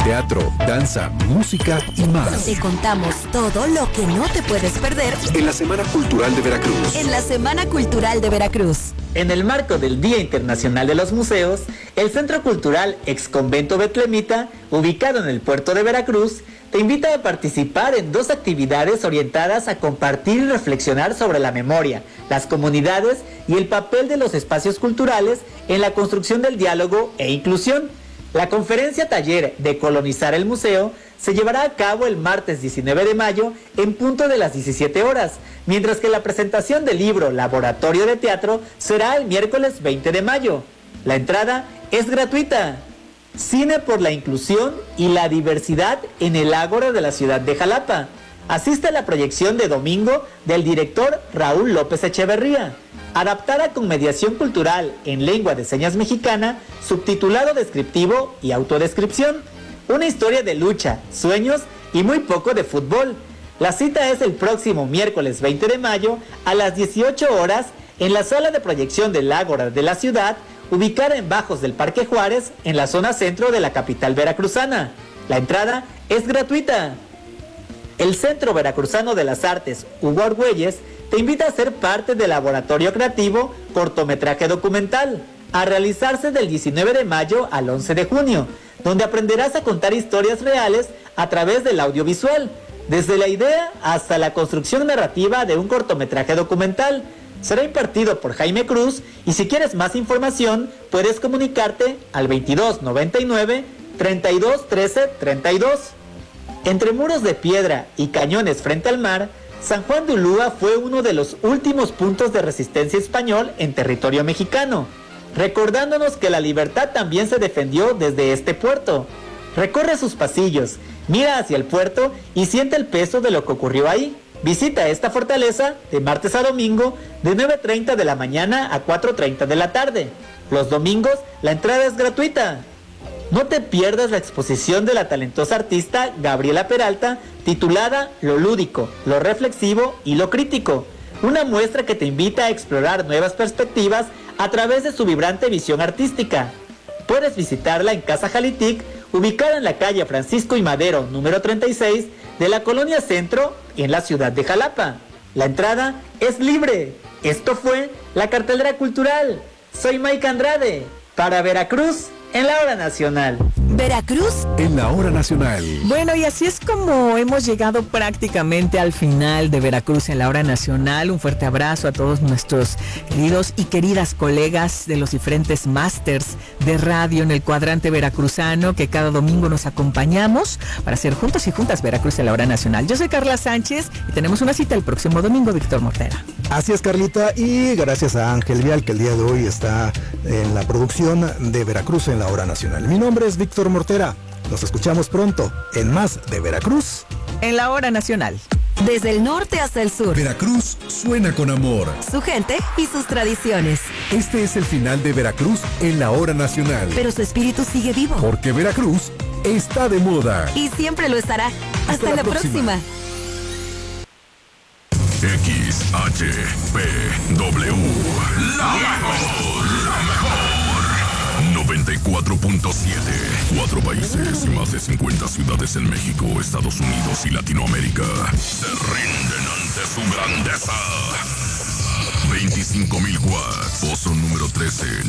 teatro, danza, música y más. Te contamos todo lo que no te puedes perder En la Semana Cultural de Veracruz. en la Semana Cultural de Veracruz. En el marco del Día Internacional de los Museos, el Centro Cultural Exconvento Betlemita, ubicado en el puerto de Veracruz, te invita a participar en 2 actividades orientadas a compartir y reflexionar sobre la memoria, las comunidades y el papel de los espacios culturales en la construcción del diálogo e inclusión. La conferencia taller de Colonizar el Museo se llevará a cabo el martes 19 de mayo en punto de las 17 horas, mientras que la presentación del libro Laboratorio de Teatro será el miércoles 20 de mayo. La entrada es gratuita. Cine por la inclusión y la diversidad en el Ágora de la ciudad de Jalapa. Asiste a la proyección de domingo del director Raúl López Echeverría, adaptada con mediación cultural en lengua de señas mexicana, subtitulado descriptivo y autodescripción. Una historia de lucha, sueños y muy poco de fútbol. La cita es el próximo miércoles 20 de mayo a las 18 horas en la sala de proyección del Ágora de la ciudad, ubicada en Bajos del Parque Juárez, en la zona centro de la capital veracruzana. La entrada es gratuita. El Centro Veracruzano de las Artes, Hugo Argüelles, te invita a ser parte del Laboratorio Creativo Cortometraje Documental, a realizarse del 19 de mayo al 11 de junio, donde aprenderás a contar historias reales a través del audiovisual, desde la idea hasta la construcción narrativa de un cortometraje documental. Será impartido por Jaime Cruz y si quieres más información puedes comunicarte al 2299 32 13 32. Entre muros de piedra y cañones frente al mar, San Juan de Ulúa fue uno de los últimos puntos de resistencia español en territorio mexicano, recordándonos que la libertad también se defendió desde este puerto. Recorre sus pasillos, mira hacia el puerto y siente el peso de lo que ocurrió ahí. Visita esta fortaleza de martes a domingo de 9:30 de la mañana a 4:30 de la tarde. Los domingos la entrada es gratuita. No te pierdas la exposición de la talentosa artista Gabriela Peralta titulada Lo lúdico, lo reflexivo y lo crítico. Una muestra que te invita a explorar nuevas perspectivas a través de su vibrante visión artística. Puedes visitarla en Casa Jalitic, ubicada en la calle Francisco y Madero, número 36, de la Colonia Centro, en la ciudad de Jalapa. La entrada es libre. Esto fue la cartelera cultural. Soy Mike Andrade, para Veracruz, en la hora nacional. Veracruz En la Hora Nacional. Bueno, y así es como hemos llegado prácticamente al final de Veracruz en la Hora Nacional. Un fuerte abrazo a todos nuestros queridos y queridas colegas de los diferentes másters de radio en el cuadrante veracruzano, que cada domingo nos acompañamos para hacer juntos y juntas Veracruz en la Hora Nacional. Yo soy Carla Sánchez y tenemos una cita el próximo domingo, Víctor Mortera. Así es, Carlita, y gracias a Ángel Vial, que el día de hoy está en la producción de Veracruz en la Hora Nacional. Mi nombre es Víctor Mortera. Nos escuchamos pronto en más de Veracruz En la Hora Nacional. desde el norte hasta el sur. Veracruz suena con amor. Su gente y sus tradiciones. Este es el final de Veracruz en la Hora Nacional. Pero su espíritu sigue vivo. Porque Veracruz está de moda. Y siempre lo estará. Hasta la la próxima. XHPW, la mejor. 94.7. 4 países y más de 50 ciudades en México, Estados Unidos y Latinoamérica se rinden ante su grandeza. 25,000 watts. Pozo número 13.